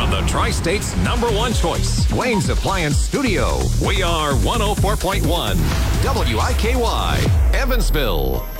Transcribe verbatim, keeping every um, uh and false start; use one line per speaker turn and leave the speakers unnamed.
on the Tri-State's number one choice, Wayne's Appliance Studio. We are one oh four point one W I K Y, Evansville.